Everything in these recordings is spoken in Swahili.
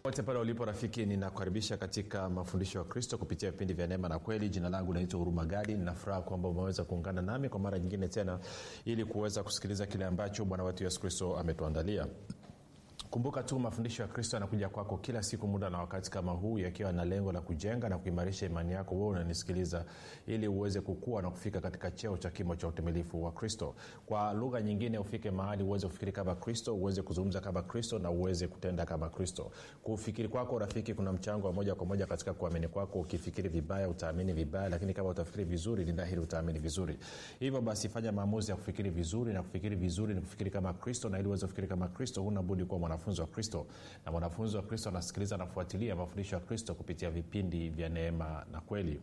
Wote pale ulipo rafiki, ninakukaribisha katika mafundisho ya Kristo kupitia vipindi vya neema na kweli. Jina langu naitwa Huruma Gadi. Ninafuraha kwamba umeweza kuungana nami kwa mara nyingine tena ili kuweza kusikiliza kile ambacho Bwana wetu Yesu Kristo ametuandalia. Kumbuka tu mafundisho ya Kristo yanakuja kwako kila siku muda na wakati kama huu, yakiwa na lengo la kujenga na kuimarisha imani yako wewe unanisikiliza, ili uweze kukua na kufika katika cheo cha kimo cha utimilifu wa Kristo. Kwa lugha nyingine, ufike mahali uweze kufikiri kama Kristo, uweze kuzungumza kama Kristo na uweze kutenda kama Kristo. Kufikiri kwako rafiki kuna mchango wa moja kwa moja katika kuamini kwako. Ukifikiri vibaya utaamini vibaya, lakini kama utafikiri vizuri ni dhahiri utaamini vizuri. Hivyo basi fanya maamuzi ya kufikiri vizuri, na kufikiri vizuri ni kufikiri kama Kristo, na ili uweze kufikiri kama Kristo huna budi kuwa mwanafunzi wa Kristo. Na mwanafunzi wa Kristo anasikiliza na kufuatilia mafundisho ya Kristo kupitia vipindi vya neema na kweli.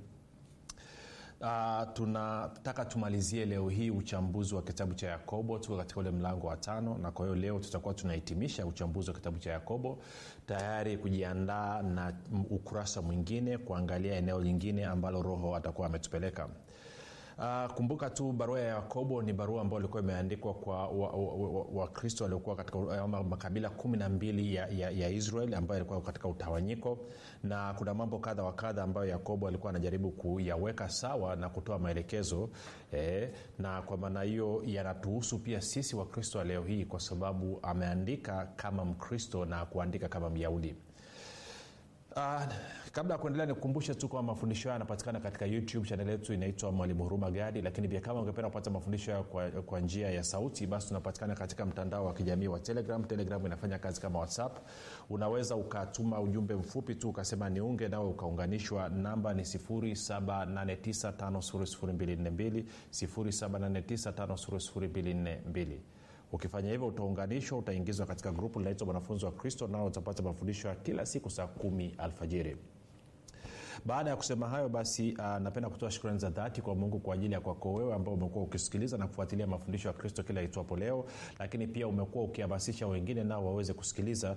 Tunataka tumalizie leo hii uchambuzi wa kitabu cha Yakobo. Tuko katika ule mlango wa 5, na kwa hiyo leo tutakuwa tunahitimisha uchambuzi wa kitabu cha Yakobo, tayari kujiandaa na ukurasa mwingine, kuangalia eneo lingine ambalo Roho atakuwa ametupeleka. Kumbuka tu barua ya Yakobo ni barua ambayo ilikuwa imeandikwa kwa Wakristo waliokuwa katika makabila 12 ya Israeli ambayo ilikuwa katika utawanyiko, na kuna mambo kadha wa kadha ambayo Yakobo alikuwa anajaribu kuyaweka sawa na kutoa maelekezo, na kwa maana hiyo yanatuhusu pia sisi Wakristo wa leo hii, kwa sababu ameandika kama Mkristo na kuandika kama Myahudi. Kabla ya kuendelea nikukumbushe tu kwa mafundisho haya yanapatikana katika YouTube channel yetu inaitwa Mwalimu Huruma Gadi, lakini pia kama ungependa kupata mafundisho haya kwa njia ya sauti, basi tunapatikana katika mtandao wa kijamii wa Telegram. Telegram inafanya kazi kama WhatsApp. Unaweza ukatuma ujumbe mfupi tu ukasema niunge, nawe ukaunganishwa. Namba ni 0789500242 0789500242. Ukifanya hivyo utaunganishwa, utaingizwa katika grupu linaloitwa Wanafunzi wa Kristo, nao utapata mafundisho ya kila siku saa 10 alfajiri. Baada ya kusema hayo basi, napenda kutoa shukrani za dhati kwa Mungu kwa ajili ya kwako wewe ambao umekuwa ukisikiliza na kufuatilia mafundisho ya Kristo kila itwapo leo, lakini pia umekuwa ukihamasisha wengine nao waweze kusikiliza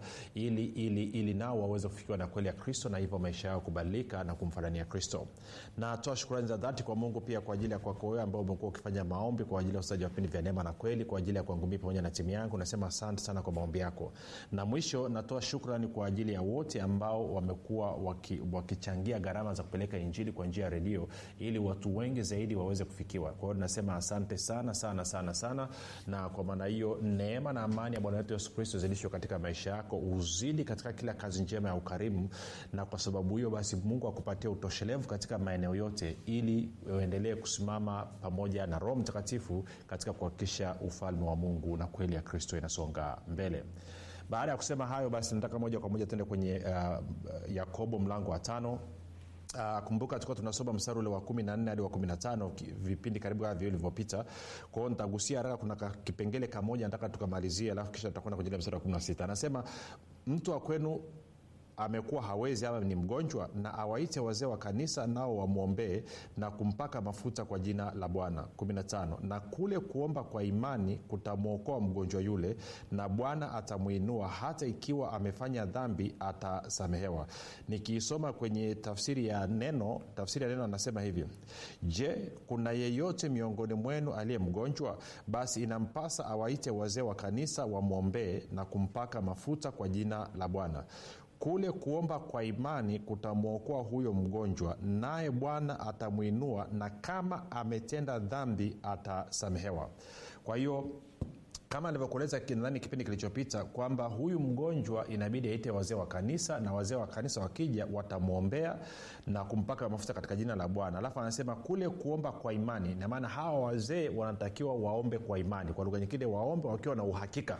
ili nao waweze kufikiwa na kweli ya Kristo, na hivyo maisha yao kubadilika na kumfanania Kristo. Na natoa shukrani za dhati kwa Mungu pia kwa ajili ya kwako wewe ambao umekuwa ukifanya maombi kwa ajili ya usaji wa vipindi vya neema na kweli, kwa ajili ya kwangu mimi pamoja na timu yangu. Nasema asante sana kwa maombi yako. Na mwisho natoa shukrani kwa ajili ya wote ambao wamekuwa wakichangia gharama za kupeleka injili kwa njia ya redio ili watu wengi zaidi waweze kufikiwa. Kwa hiyo nasema asante sana sana sana sana, na kwa maana hiyo neema na amani ya Bwana wetu Yesu Kristo zidishwe katika maisha yako, uzidi katika kila kazi njema ya ukarimu, na kwa sababu hiyo basi Mungu akupatie utoshelevu katika maeneo yote, ili uendelee kusimama pamoja na Roho Mtakatifu katika kuhakikisha ufalme wa Mungu na kweli ya Kristo inasonga mbele. Baada ya kusema hayo basi, nataka moja kwa moja tuende kwenye Yakobo mlango wa 5. Kumbuka tulikuwa tunasoma mstari ule wa 14 hadi wa 15 vipindi karibu hivi vilivyopita. Kwa hiyo nitagusia haraka, kuna kipengele kimoja nataka tukamalizie, alafu kisha tutakwenda kwenye mstari wa 16. Anasema mtu wa kwenu amekuwa hawezi ama ni mgonjwa, na awaite wazee wa kanisa nao wamwombee na kumpaka mafuta kwa jina la Bwana. 15. Na kule kuomba kwa imani kutamwokoa mgonjwa yule, na Bwana atamuinua, hata ikiwa amefanya dhambi atasamehewa. Nikiisoma kwenye tafsiri ya neno anasema hivi: je, kuna yeyote miongoni mwenu aliye mgonjwa? Basi inampasa awaite wazee wa kanisa wamwombee na kumpaka mafuta kwa jina la Bwana. Kule kuomba kwa imani kutamwokoa huyo mgonjwa, naye Bwana atamuinua, na kama ametenda dhambi atasamehewa. Kwa hiyo kama nilivyokueleza ndani kipindi kilichopita kwamba huyu mgonjwa inabidi aite wazee wa kanisa, na wazee wa kanisa wakija watamwombea na kumpaka mafuta katika jina la Bwana. Alafu anasema kule kuomba kwa imani, na maana hawa wazee wanatakiwa waombe kwa imani. Kwa lugha nyingine, waombe wakiwa na uhakika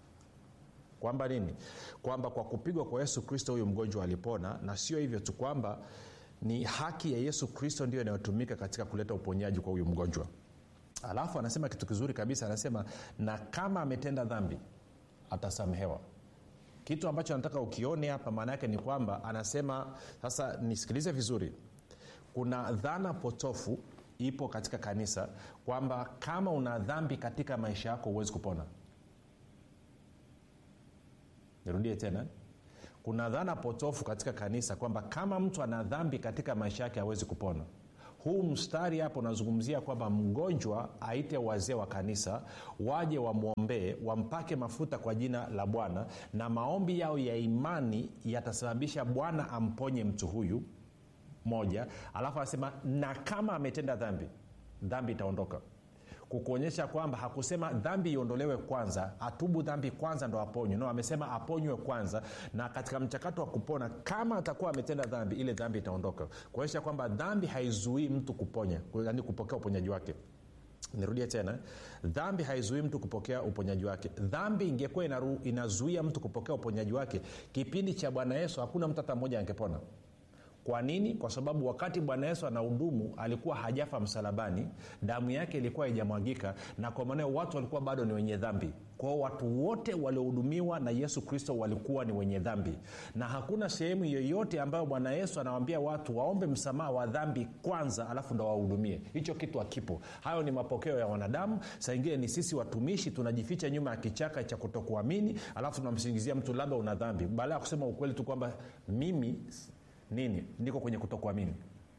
kwamba nini? Kwamba kwa kupigwa kwa Yesu Kristo huyu mgonjwa alipona, na sio hivyo tu, kwamba ni haki ya Yesu Kristo ndio inayotumika katika kuleta uponyaji kwa huyu mgonjwa. Alafu anasema kitu kizuri kabisa, anasema na kama ametenda dhambi atasamehewa. Kitu ambacho nataka ukione hapa maana yake ni kwamba anasema, sasa nisikilize vizuri, kuna dhana potofu ipo katika kanisa kwamba kama una dhambi katika maisha yako huwezi kupona. Nirudie tena. Kuna dhana potofu katika kanisa kwamba kama mtu ana dhambi katika maisha yake hawezi kupona. huu mstari hapo unazungumzia kwamba mgonjwa aite wazee wa kanisa waje wamwombee, wampake mafuta kwa jina la Bwana, na maombi yao ya imani yatasababisha Bwana amponye mtu huyu moja. Alafu anasema na kama ametenda dhambi itaondoka, kukuonyesha kwamba hakusema dhambi iondolewe kwanza, atubu dhambi kwanza ndo aponywe. No, amesema aponywe kwanza, na katika mchakato wa kupona kama atakuwa ametenda dhambi, ile dhambi itaondoka, kuonyesha kwamba dhambi haizuii mtu kuponya, yaani kupokea uponyaji wake. Nirudie tena, dhambi haizuii mtu kupokea uponyaji wake. Dhambi ingekuwa inazuia mtu kupokea uponyaji wake, kipindi cha Bwana Yesu hakuna mtu hata mmoja angepona. Kwa nini? Kwa sababu wakati Bwana Yesu anahudumu alikuwa hajafa msalabani, damu yake ilikuwa haijamwagika, na kwa maana watu walikuwa bado ni wenye dhambi. Kwa hiyo watu wote waliohudumiwa na Yesu Kristo walikuwa ni wenye dhambi, na hakuna sehemu yoyote ambayo Bwana Yesu anawaambia watu waombe msamaha wa dhambi kwanza alafu ndo wahudumie. Hicho kitu hakipo. Hayo ni mapokeo ya wanadamu. Saa ingine ni sisi watumishi tunajificha nyuma ya kichaka cha kutokuamini, alafu tunamsingizia mtu labda una dhambi, badala ya kusema ukweli tu kwamba mimi niko kwenye kutokuamini.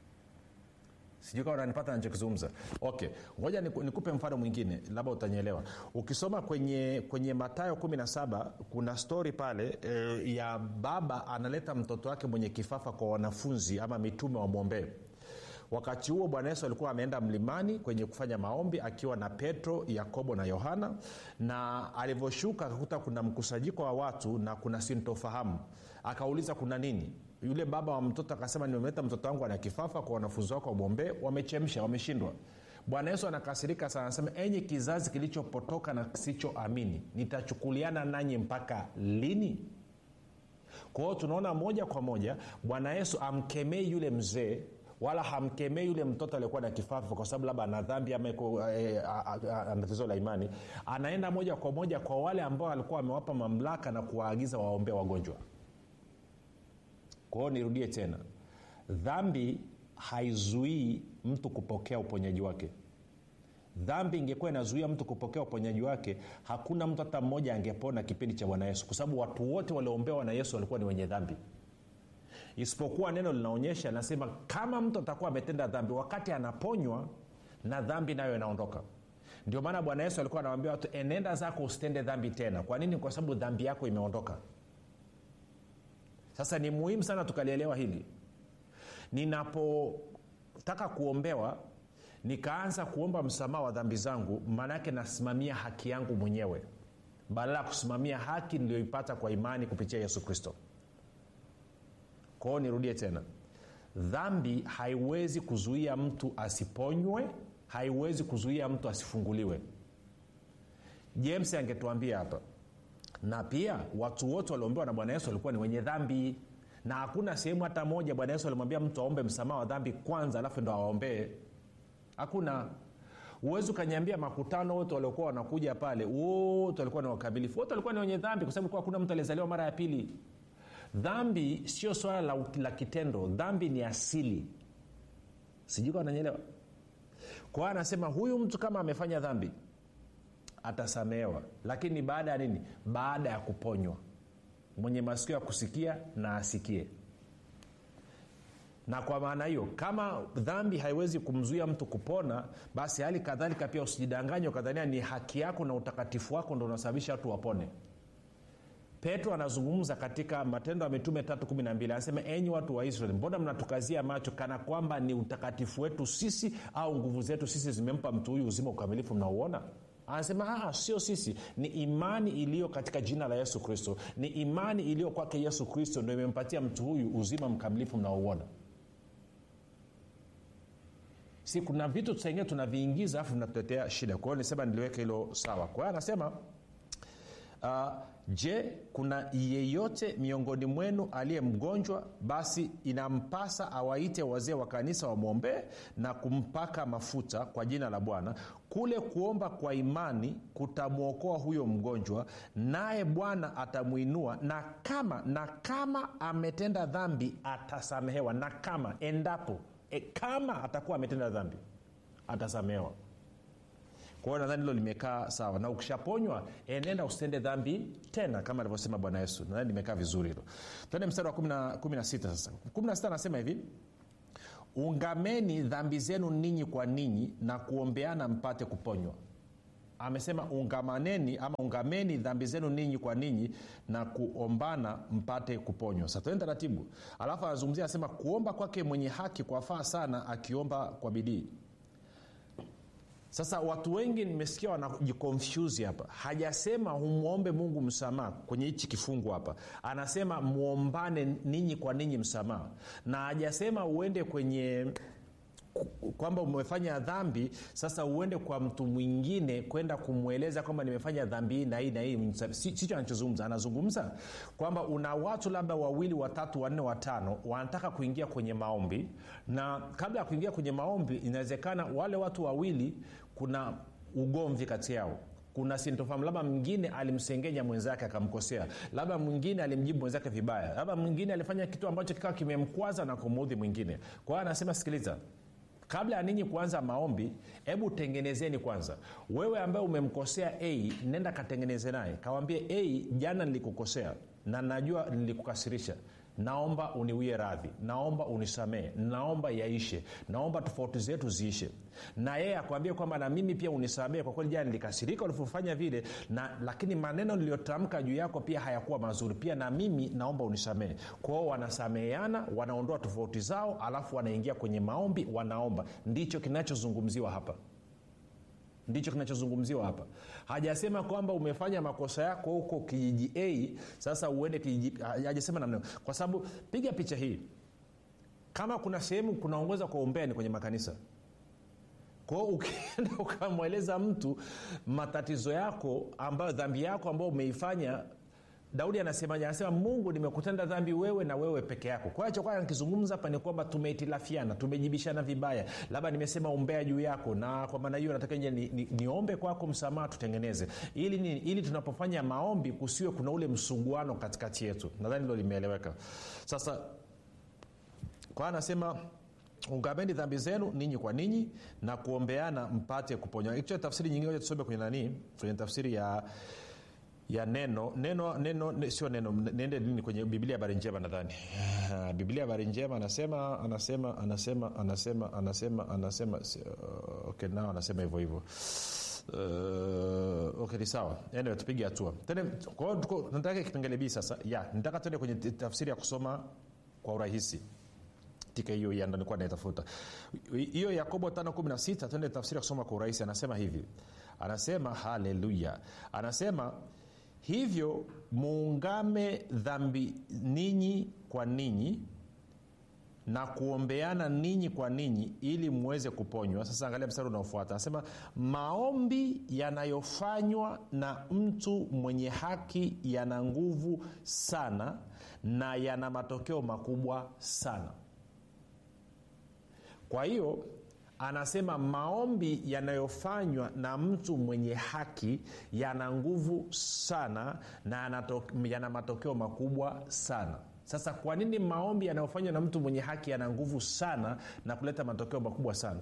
Sijui kama unanipata ninachozungumza. Okay, ngoja nikupe mfano mwingine labda utanielewa. Ukisoma kwenye Mathayo 17 kuna story pale ya baba analeta mtoto wake mwenye kifafa kwa wanafunzi ama mitume wamwombee. Wakati huo Bwana Yesu alikuwa ameenda mlimani kwenye kufanya maombi akiwa na Petro, Yakobo na Yohana, na alivyoshuka akakuta kuna mkusanyiko wa watu na kuna sintofahamu. Akauliza kuna nini? Yule baba wa mtoto akasema nimeleta mtoto wangu ana kifafa kwa wanafunzi wako wamwombee, wamechemsha, wameshindwa. Bwana Yesu anakasirika sana, anasema enyi kizazi kilichopotoka na kisichoamini, nitachukuliana nanyi mpaka lini? Kwa hiyo tunaona moja kwa moja Bwana Yesu amkemei yule mzee, wala hamkemei yule mtoto aliyekuwa na kifafa kwa sababu labda ana dhambi ama ana tatizo la imani. Anaenda moja kwa moja kwa wale ambao alikuwa amewapa mamlaka na kuwaagiza waombee wagonjwa. Kwa hiyo nirudie tena, dhambi haizuii mtu kupokea uponyaji wake. Dhambi ingekuwa inazuia mtu kupokea uponyaji wake, hakuna mtu hata mmoja angepona kipindi cha Bwana Yesu, kwa sababu watu wote walioombewa na Yesu walikuwa ni wenye dhambi. Isipokuwa neno linaonyesha, nasema kama mtu atakuwa ametenda dhambi, wakati anaponywa na dhambi nayo inaondoka. Ndio maana Bwana Yesu alikuwa anawaambia watu enenda zako usitende dhambi tena. Kwa nini? Kwa sababu dhambi yako imeondoka. Sasa ni muhimu sana tukalielewa hili. Ninapotaka kuombewa nikaanza kuomba msamaha wa dhambi zangu, maana yake nasimamia haki yangu mwenyewe badala ya kusimamia haki niliyoipata kwa imani kupitia Yesu Kristo. Kwa hiyo nirudie tena, dhambi haiwezi kuzuia mtu asiponywe, haiwezi kuzuia mtu asifunguliwe. James angetuambia hapa, na pia watu wote walioombewa na Bwana Yesu walikuwa ni wenye dhambi, na hakuna sehemu hata moja Bwana Yesu alimwambia mtu aombe msamaha wa dhambi kwanza alafu ndo aombee. Hakuna. Uwezo kaniambia makutano wote waliokuwa wanakuja pale wote walikuwa ni wakamilifu, wote walikuwa ni wenye dhambi, kwa sababu hakuna mtu aliyezaliwa mara ya pili. Dhambi sio swala la kitendo, dhambi ni asili. Sijui kama unanielewa. Kwa hiyo anasema huyu mtu kama amefanya dhambi atasamehewa, lakini baada ya nini? Baada ya kuponywa. Mwenye masikio ya kusikia na asikie. Na kwa maana hiyo, kama dhambi haiwezi kumzuia mtu kupona, basi hali kadhalika pia usijidanganye ukadhania ni haki yako na utakatifu wako ndio unasababisha watu wapone. Petro anazungumza katika Matendo ya Mitume 3:12, anasema enyi watu wa Israeli, mbona mnatukazia macho kana kwamba ni utakatifu wetu sisi au nguvu zetu sisi zimempa mtu huyu uzima ukamilifu mnaouona? Anasema sio sisi, ni imani iliyo katika jina la Yesu Kristo, ni imani iliyo kwake Yesu Kristo ndio imempatia mtu huyu uzima mkamilifu mnaouona. Si kuna vitu tusenge tunaviingiza afu tunatuletea shida. Kwa hiyo nisema niliweke hilo sawa. Kwa hiyo anasema je, kuna yeyote miongoni mwenu aliye mgonjwa? Basi inampasa awaite wazee wa kanisa wamwombee na kumpaka mafuta kwa jina la Bwana. Kule kuomba kwa imani kutamwokoa huyo mgonjwa, naye Bwana atamuinua, na kama ametenda dhambi atasamehewa. Na kama endapo kama atakuwa ametenda dhambi atasamehewa. Kwa hiyo nadhani hilo limekaa sawa. Na ukishaponywa nenda usitende dhambi tena kama alivyosema Bwana Yesu. Nadhani limekaa vizuri hilo. Twende mstari wa 16 sasa. 16 anasema hivi: ungameni dhambi zenu ninyi kwa ninyi na kuombeana mpate kuponywa. Amesema ungameni dhambi zenu ninyi kwa ninyi na kuombana mpate kuponywa. Sasa tuende taratibu. Alafu anazungumzia, anasema kuomba kwake mwenye haki kwafaa sana akiomba kwa bidii. Sasa watu wengi nimesikia wanajiconfuse hapa. Hajasema umuombe Mungu msamaha kwenye hichi kifungu hapa. Anasema muombane ninyi kwa ninyi msamaha. Na hajasema uende kwenye kwamba umefanya dhambi sasa uende kwa mtu mwingine kwenda kumweleza kwamba nimefanya dhambi hii na hii na hii. Sicho anachozungumza. Anazungumza kwamba una watu labda 2, 3, 4, 5 wanataka kuingia kwenye maombi, na kabla ya kuingia kwenye maombi inawezekana wale watu wawili kuna ugomvi kati yao, kuna sintofahamu, labda mwingine alimsengenya mwenzake akamkosea, labda mwingine alimjibu mwenzake vibaya, labda mwingine alifanya kitu ambacho kikawa kimemkwaza na kumuudhi mwingine. Kwa hiyo anasema sikiliza, kabla ya ninyi kuanza maombi, hebu tengenezeni kwanza. Wewe ambaye umemkosea A, nenda katengeneze naye. Kawaambie A, jana nilikukosea na najua nilikukasirisha. Naomba uniwie radhi, naomba unisamee, naomba yaishe, naomba tofauti zetu ziishe. Na yeye akwambie kwamba na mimi pia unisamee, kwa kweli jana nilikasirika ulipofanya vile, lakini maneno niliyotamka juu yako pia hayakuwa mazuri, pia na mimi naomba unisamee. Kwa hiyo wanasameheana, wanaondoa tofauti zao, alafu wanaingia kwenye maombi, wanaomba. Ndicho kinachozungumziwa hapa. Ndicho kinachozungumziwa hapa. Hajasema kwamba umefanya makosa yako huko kijiji A sasa uende kijiji. Hajasema namna. Kwa sababu piga picha hii, kama kuna sehemu kunaongoza kwa ombeni kwenye makanisa, kwa hiyo ukienda ukamweleza mtu matatizo yako ambayo dhambi yako ambayo umeifanya, Daudi anasema Mungu nimekutenda dhambi wewe na wewe peke yako. Kwa hiyo kwa nikizungumza hapa ni kwamba tumehitilafiana, tumejibishana vibaya, labda nimesema umbea juu yako, na kwa maana hiyo nataka niombe kwako msamaha tutengeneze, ili tunapofanya maombi kusiwe kuna ule msuguano katikati yetu. Nadhani hilo limeeleweka. Sasa kwa anasema ungameni dhambi zenu ninyi kwa ninyi na kuombeana mpate kuponywa. Hicho tafsiri nyingine tusome kwenye tafsiri ya neno sio neno, nende nini kwenye Biblia Habari Njema. Nadhani Biblia Habari Njema anasema okay, nao anasema hivyo okay, ni sawa. Anyway, tupige hatua tena. Kwa hiyo nataka kipengele B sasa. Nataka tuende kwenye tafsiri ya kusoma kwa urahisi. Tika hiyo ya ndani kwa naitafuta. Hiyo Yakobo 5:16 tuende tafsiri ya kusoma kwa urahisi. Anasema hivi. Anasema haleluya. Anasema hivyo muungame dhambi ninyi kwa ninyi na kuombeana ninyi kwa ninyi ili muweze kuponywa. Sasa angalia mstari unaofuata. Anasema maombi yanayofanywa na mtu mwenye haki yana nguvu sana na yana matokeo makubwa sana. Kwa hiyo anasema maombi yanayofanywa na mtu mwenye haki yana nguvu sana na yana matokeo makubwa sana. Sasa kwa nini maombi yanayofanywa na mtu mwenye haki yana nguvu sana na kuleta matokeo makubwa sana?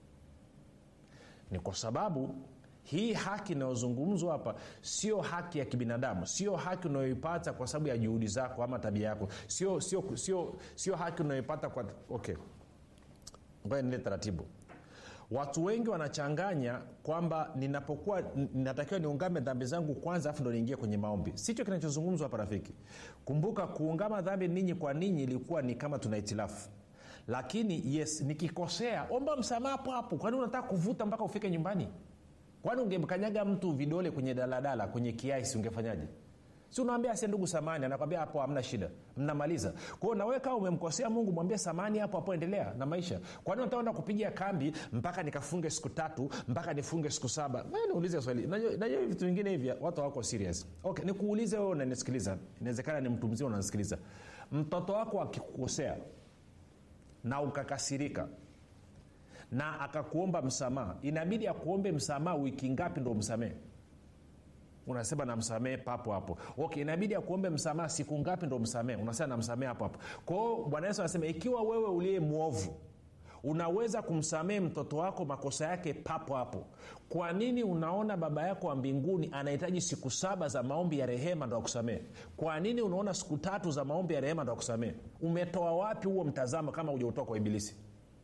Ni kwa sababu hii haki inayozungumzwa hapa sio haki ya kibinadamu, sio haki unayoipata kwa sababu ya juhudi zako ama tabia yako, sio haki unayoipata kwa okay. Ngoja niende taratibu. Watu wengi wanachanganya kwamba ninatakiwa niungame dhambi zangu kwanza afu ndo niingie kwenye maombi. Sicho kinachozungumzwa hapa rafiki. Kumbuka kuungama dhambi ninyi kwa ninyi ilikuwa ni kama tuna itilafu. Lakini yes, nikikosea omba msamaha hapo. Kwani unataka kuvuta mpaka ufike nyumbani? Kwani ungemkanyaga mtu vidole kwenye daladala kwenye kiasi ungefanyaje? Si unaambia asi ndugu samani, anakuambia hapo hamna shida, mnamaliza. Kwa hiyo na wewe kama umemkosea Mungu mwambie samani hapo endelea na maisha. Kwa nini unataka kupiga kambi mpaka nikafunge siku 3 mpaka nifunge siku 7? Wewe niulize swali. Najua vitu vingine hivi watu wako serious. Okay, nikuulize wewe unanisikiliza. Inawezekana ni mtu mzima unanisikiliza. Mtoto wako akikukosea na ukakasirika na akakuomba msamaha, inabidi akuombe msamaha wiki ngapi ndio umsamehe? Unasema namsamehe papo hapo. Okay, inabidi akuombe msamaha siku ngapi ndio umsamehe? Unasema namsamehe hapo hapo. Kwa hiyo Bwana Yesu anasema ikiwa wewe uliye muovu unaweza kumsamehe mtoto wako makosa yake papo hapo, kwa nini unaona baba yako wa mbinguni anahitaji siku 7 za maombi ya rehema ndio akusamehe? Kwa nini unaona siku 3 za maombi ya rehema ndio akusamehe? Umetoa wapi huo mtazamo kama hujautoa kwa ibilisi?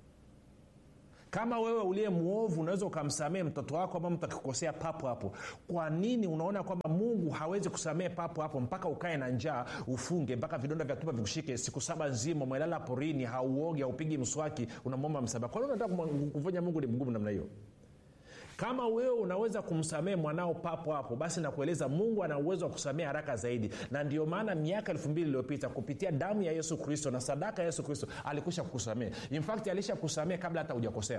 Kama wewe uliye muovu unaweza ukamsamehe mtoto wako ama mtu akikosea papo hapo, kwa nini unaona kwamba Mungu hawezi kusamehe papo hapo mpaka ukae na njaa, ufunge mpaka vidonda vya tumbo vikushike siku 7 nzima, umelala porini, hauogi, haupigi mswaki, unamwomba msamaha? Kwa nini unataka kufanya Mungu ni mgumu namna hiyo? Kama wewe unaweza kumsamehe mwanao papo hapo, basi nakueleza Mungu ana uwezo wa kusamehe haraka zaidi. Na ndio maana miaka 2000 iliyopita kupitia damu ya Yesu Kristo na sadaka ya Yesu Kristo alikwisha kukusamehe. In fact alishakusamehe kabla hata hujakosea.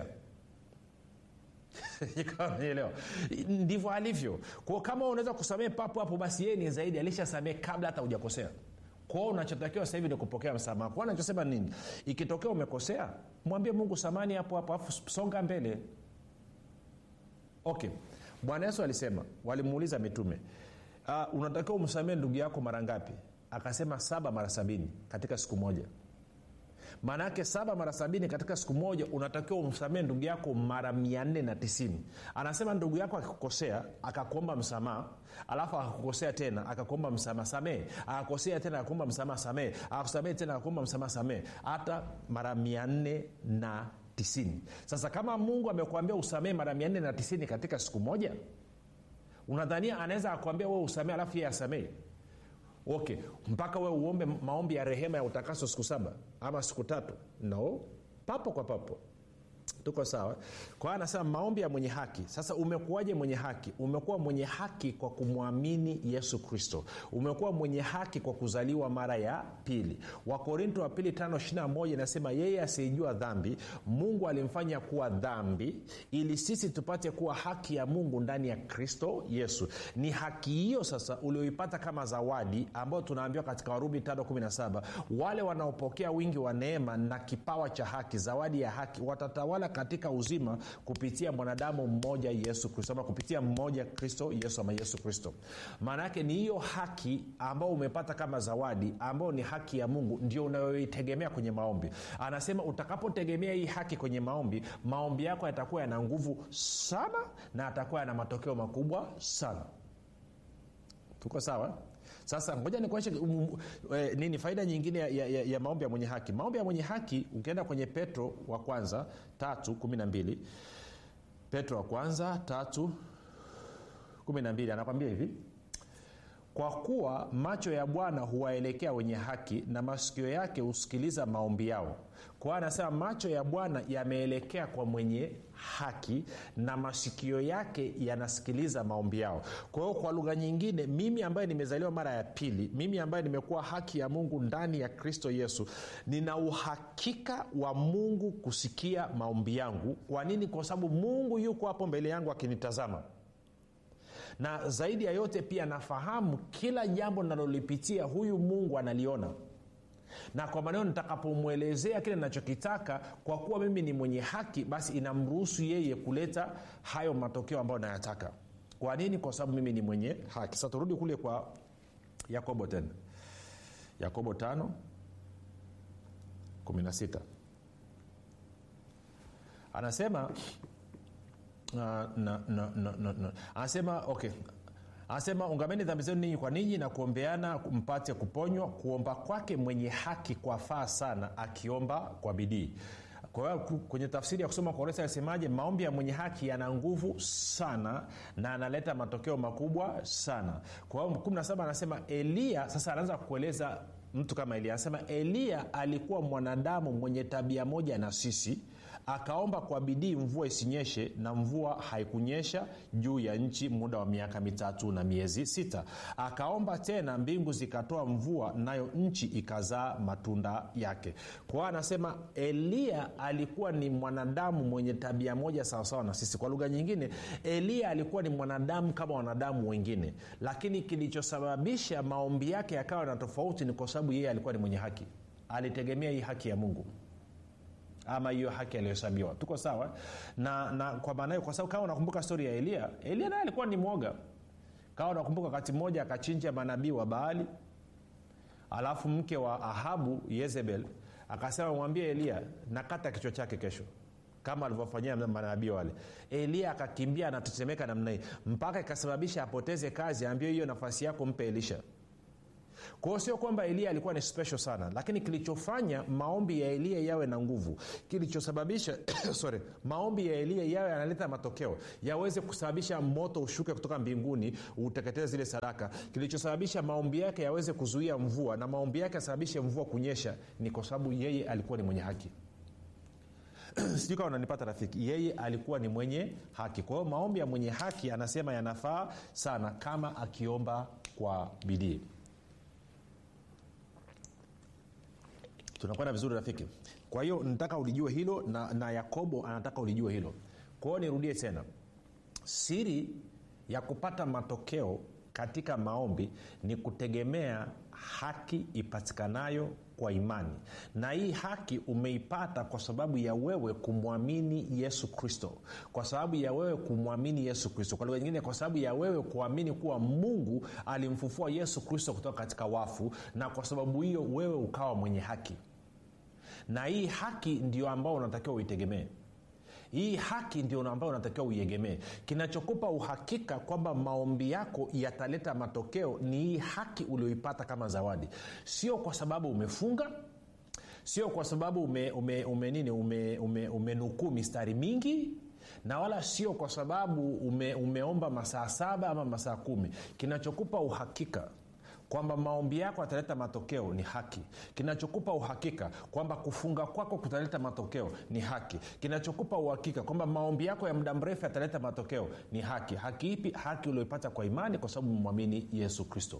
Unaelewa? Ndivyo alivyo. Kwa kama unaweza kusamehe papo hapo, basi yeye ni zaidi, alishasamehe kabla hata hujakosea. Kwa hiyo unachotakiwa sasa hivi ni kupokea msamaha. Kwa anachosema nini? Ikitokea umekosea, mwambie Mungu samahani hapo hapo, afu songa mbele. Okay. Bwana Yesu alisema, walimuuliza mitume, unatakiwa umsamehe ndugu yako mara ngapi? Akasema 7 mara 70 katika siku moja. Maana yake 7 mara 70 katika siku moja unatakiwa umsamehe ndugu yako mara 490. Anasema ndugu yako akikukosea akakuomba msamaha, alafu akakukosea tena akakuomba msamaha, samehe. Akakosea tena akakuomba msamaha, samehe. Akakusamehe tena akakuomba msamaha, samehe. Hata mara 490. Sasa kama Mungu amekuambia usamehe mara 490 katika siku moja, unadhania anaweza akwambia wewe usamehe alafu yeye asamehe? Okay, mpaka wewe uombe maombi ya rehema ya utakaso siku 7 ama siku 3? No, papo kwa papo. Tuko sawa? Kwa hiyo anasema maombi ya mwenye haki. Sasa umekuwaje mwenye haki? Umekuwa mwenye haki kwa kumwamini Yesu Kristo. Umekuwa mwenye haki kwa kuzaliwa mara ya pili. Wakorintho wa 5:21 inasema yeye asiyejua dhambi Mungu alimfanya kuwa dhambi ili sisi tupate kuwa haki ya Mungu ndani ya Kristo Yesu. Ni haki hiyo sasa ulioipata kama zawadi ambayo tunaambiwa katika Warumi 5:17, wale wanaopokea wingi wa neema na kipawa cha haki, zawadi ya haki, watatawala katika uzima kupitia mwanadamu mmoja Yesu Kristo, ama kupitia mmoja Kristo Yesu, ama Yesu Kristo. Maana yake ni hiyo haki ambayo umepata kama zawadi, ambayo ni haki ya Mungu, ndio unayoitegemea kwenye maombi. Anasema utakapotegemea hii haki kwenye maombi, maombi yako yatakuwa yana nguvu sana na yatakuwa yana matokeo makubwa sana. Tuko sawa? Sasa ngoja nikuonyeshe nini faida nyingine ya maombi ya mwenye haki. Maombi ya mwenye haki, ukienda kwenye Petro wa kwanza 3:12, Petro wa kwanza 3:12 anakuambia hivi: kwa kuwa macho ya Bwana huwaelekea wenye haki na masikio yake husikiliza maombi yao. Kwa anasema macho ya Bwana yameelekea kwa mwenye haki na masikio yake yanasikiliza maombi yao. Kwa hiyo kwa lugha nyingine, mimi ambaye nimezaliwa mara ya pili, mimi ambaye nimekuwa haki ya Mungu ndani ya Kristo Yesu, nina uhakika wa Mungu kusikia maombi yangu. Kwa nini? Kwa sababu Mungu yuko hapo mbele yangu akinitazama. Na zaidi ya yote pia nafahamu kila jambo ninalolipitia huyu Mungu analiona. Na kwa maneno nitakapomwelezea kile ninachokitaka, kwa kuwa mimi ni mwenye haki, basi inamruhusu yeye kuleta hayo matokeo ambayo nayataka. Kwa nini? Kwa sababu mimi ni mwenye haki. Sasa turudi kule kwa Yakobo tena. Yakobo 5:16. Anasema anasema okay. Anasema ungameni dhambi zenu ninyi kwa ninyi na kuombeana mpate kuponywa. Kuomba kwake mwenye haki kwafaa sana akiomba kwa bidii. Kwa hiyo kwenye tafsiri ya kusoma Koresa yasemaje? Maombi ya mwenye haki yana nguvu sana na analeta matokeo makubwa sana. Kwa hiyo 17 anasema Elia, sasa anaanza kueleza mtu kama Elia. Anasema Elia alikuwa mwanadamu mwenye tabia moja na sisi, akaomba kwa bidii mvua isinyeshe, na mvua haikunyesha juu ya nchi muda wa miaka 3 na miezi 6. Akaomba tena, mbingu zikatoa mvua, nayo nchi ikazaa matunda yake. Kwa hiyo anasema Elia alikuwa ni mwanadamu mwenye tabia moja sawasawa na sisi. Kwa lugha nyingine, Elia alikuwa ni mwanadamu kama wanadamu wengine, lakini kilichosababisha maombi yake yakawa na tofauti ni kwa sababu yeye alikuwa ni mwenye haki. Alitegemea hii haki ya Mungu, ama hiyo haki aliyohesabiwa. Tuko sawa? Na kwa maana hiyo, kwa sababu kama unakumbuka story ya Elia naye alikuwa ni mwoga. Kama unakumbuka wakati mmoja akachinja manabii wa Baali, alafu mke wa Ahabu Yezebel akasema mwambie Elia nakata kichwa chake kesho, kama alivyofanyia manabii wale. Elia akakimbia anatetemeka namna hii, mpaka ikasababisha apoteze kazi. Ambie hiyo nafasi yako mpe Elisha. Kwa hiyo sio kwamba Elia alikuwa ni special sana, lakini kilichofanya maombi ya Elia yawe na nguvu, kilichosababisha maombi ya Elia yawe yanaleta matokeo, yaweze kusababisha moto ushuke kutoka mbinguni uteketeze zile sadaka, kilichosababisha maombi yake yaweze kuzuia mvua na maombi yake yasababishe mvua kunyesha, ni kwa sababu yeye alikuwa ni mwenye haki. Sijui kama unanipata rafiki. Yeye alikuwa ni mwenye haki. Kwa hiyo maombi ya mwenye haki anasema yanafaa sana kama akiomba kwa bidii. Tunakwenda vizuri rafiki? Kwa hiyo nataka ulijue hilo na Yakobo anataka ulijue hilo. Kwa hiyo nirudie tena, siri ya kupata matokeo katika maombi ni kutegemea haki ipatikanayo kwa imani, na hii haki umeipata kwa sababu ya wewe kumwamini Yesu Kristo, kwa sababu ya wewe kumwamini Yesu Kristo. Kwa lugha nyingine, kwa sababu ya wewe kuamini kuwa Mungu alimfufua Yesu Kristo kutoka katika wafu, na kwa sababu hiyo wewe ukawa mwenye haki. Na hii haki ndio ambao unatakiwa uitegemee. Hii haki ndio ambayo unatakiwa uiegemee. Kinachokupa uhakika kwamba maombi yako yataleta matokeo ni hii haki ulioipata kama zawadi. Sio kwa sababu umefunga, sio kwa sababu umenukuu mistari mingi, na wala sio kwa sababu umeomba masaa 7 ama masaa 10. Kinachokupa uhakika kwamba maombi yako yataleta matokeo ni haki. Kinachokupa uhakika kwamba kufunga kwako kutaleta matokeo ni haki. Kinachokupa uhakika kwamba maombi yako ya muda mrefu yataleta matokeo ni haki. Haki ipi? Haki uliyoipata kwa imani, kwa sababu umwamini Yesu Kristo.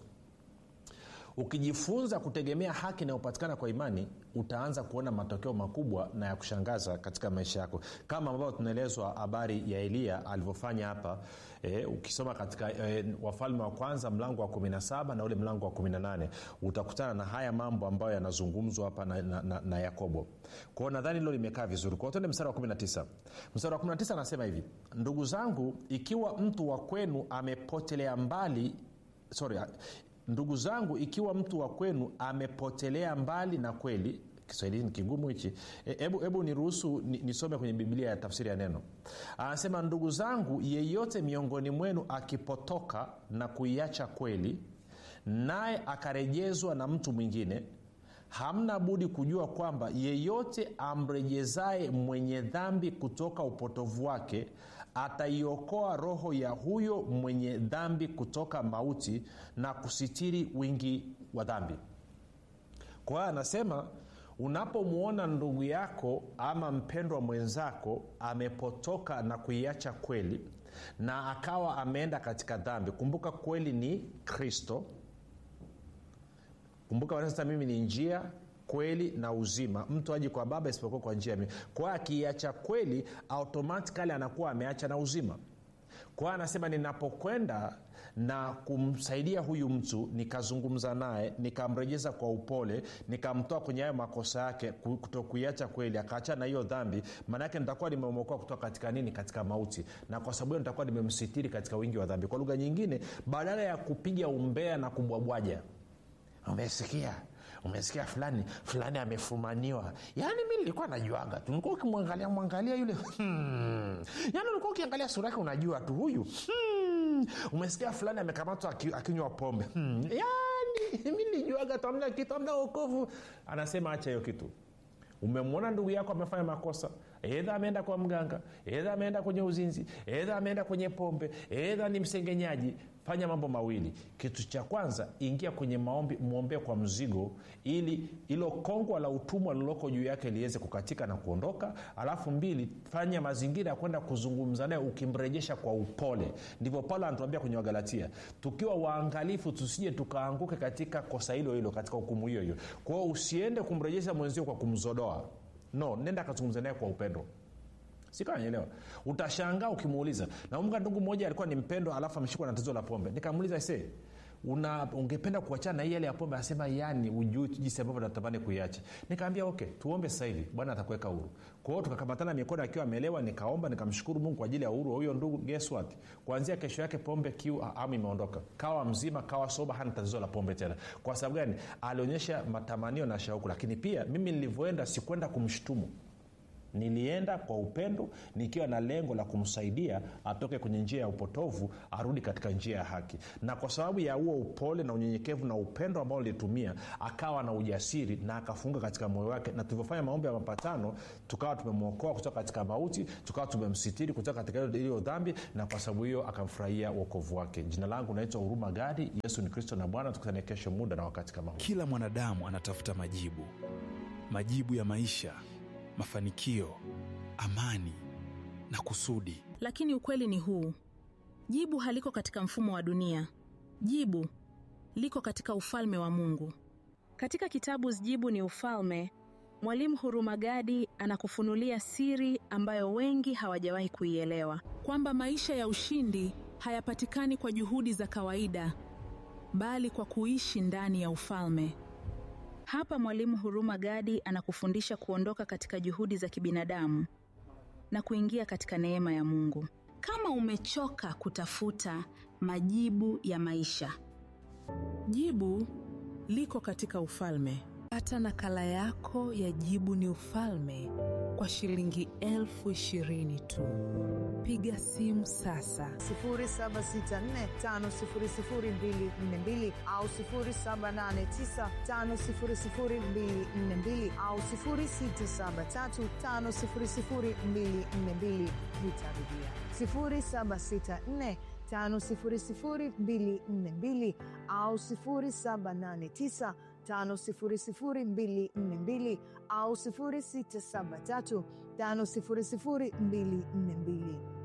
Ukijifunza kutegemea haki inayopatikana kwa imani, utaanza kuona matokeo makubwa na ya kushangaza katika maisha yako, kama ambavyo tunaelezwa habari ya Elia alivyofanya hapa. Ukisoma katika Wafalme wa kwanza mlango wa 17 na ule mlango wa 18 utakutana na haya mambo ambayo yanazungumzwa hapa na Yakobo. Kwa hiyo nadhani hilo limekaa vizuri. Kwa hiyo tuende mstari wa 19. Mstari wa 19 anasema hivi: ndugu zangu, ikiwa mtu wa kwenu amepotelea mbali ndugu zangu, ikiwa mtu wa kwenu amepotelea mbali na kweli. Kiswahili ni kigumu hichi. Hebu niruhusu nisome kwenye Biblia ya tafsiri ya neno. Anasema, ndugu zangu, yeyote miongoni mwenu akipotoka na kuiacha kweli, naye akarejezwa na mtu mwingine, hamna budi kujua kwamba yeyote amrejezaye mwenye dhambi kutoka upotovu wake ataiokoa roho ya huyo mwenye dhambi kutoka mauti na kusitiri wingi wa dhambi. Kwa hiyo anasema, unapomwona ndugu yako ama mpendwa mwenzako amepotoka na kuiacha kweli na akawa ameenda katika dhambi, kumbuka kweli ni Kristo. Kumbuka wanasema mimi ni njia, kweli na uzima, mtu aje kwa Baba isipokuwa kwa njia mimi. Kwa akiacha kweli, automatically anakuwa ameacha na uzima. Kwa anasema, ninapokwenda na kumsaidia huyu mtu, nikazungumza naye, nikamrejeza kwa upole, nikamtoa kwenye hayo makosa yake, kutokuiacha kweli, akaacha na hiyo dhambi, maana yake nitakuwa nimeokoa kutoka katika nini? Katika mauti. Na kwa sababu nitakuwa nimemsitiri katika wingi wa dhambi. Kwa lugha nyingine, badala ya kupiga umbea na kubwabwaja, umesikia fulani amefumaniwa, yaani mimi nilikuwa najuaga tu, nilikuwa ukimwangalia yule yaani ulikuwa ukiangalia sura yake unajua tu huyu umesikia fulani amekamatwa akinywa pombe, yaani mimi nilijuaga tu, hamna kitu, hamna wokovu. Anasema acha hiyo kitu. Umemwona ndugu yako amefanya makosa, aidha ameenda kwa mganga, aidha ameenda kwenye uzinzi, aidha ameenda kwenye pombe, aidha ni msengenyaji, fanya mambo mawili. Kitu cha kwanza, ingia kwenye maombi, muombe kwa mzigo, ili ilo kongwa la utumwa liloko juu yake liweze kukatika na kuondoka. Alafu 2, fanya mazingira ya kwenda kuzungumza naye ukimrejesha kwa upole. Ndivyo Paulo anatuambia kwenye Wagalatia, tukiwa waangalifu tusije tukaanguke katika kosa hilo katika hukumu hiyo. Kwa hiyo usiende kumrejesha mwenzio kwa kumzodoa. No, nenda kazungumza naye kwa upendo. Sikanielewa. Utashangaa ukimuuliza. Nakumbuka ndugu mmoja alikuwa ni mpendo, alafu ameshikwa na tatizo la pombe. Nikamuuliza, ungependa kuachana na ile ya pombe? Asema, yani ujui jinsi ambavyo natamani kuiacha. Nikamwambia okay, tuombe sasa hivi, Bwana atakuweka huru. Kwa hiyo tukakamatana mikono akiwa amelewa, nikaomba, nikamshukuru Mungu kwa ajili ya uhuru huyo ndugu. Guess what? Kuanzia kesho yake pombe kiu imeondoka. Kawa mzima, kawa soba, hana tatizo la pombe tena. Kwa sababu gani? Alionyesha matamanio na shauku. Lakini pia mimi nilivyoenda sikwenda kumshtumu. nilienda kwa upendo nikiwa na lengo la kumsaidia atoke kwenye njia ya upotovu arudi katika njia ya haki. Na kwa sababu ya huo upole na unyenyekevu na upendo ambao nilitumia, akawa na ujasiri na akafunga katika moyo wake, na tulivyofanya maombi ya mapatano tukawa tumemwokoa kutoka katika mauti, tukawa tumemsitiri kutoka katika hiyo dhambi, na kwa sababu hiyo akamfurahia wokovu wake. Jina langu naitwa Huruma Gadi. Yesu ni Kristo na Bwana. Tukutane kesho muda na wakati kama huu. Kila mwanadamu anatafuta majibu ya maisha, mafanikio, amani na kusudi. Lakini ukweli ni huu: jibu haliko katika mfumo wa dunia. Jibu liko katika ufalme wa Mungu. Katika kitabu Jibu ni Ufalme, Mwalimu Huruma Gadi anakufunulia siri ambayo wengi hawajawahi kuielewa, kwamba maisha ya ushindi hayapatikani kwa juhudi za kawaida, bali kwa kuishi ndani ya ufalme. Hapa Mwalimu Huruma Gadi anakufundisha kuondoka katika juhudi za kibinadamu na kuingia katika neema ya Mungu. Kama umechoka kutafuta majibu ya maisha, jibu liko katika ufalme. Pata nakala yako ya Jibu ni Ufalme kwa shilingi 20,000 tu. Piga simu sasa 0764500242 au 0789500242 au 0673500242. Nitarudia 0764500242 au 0789500242 au 0673500242.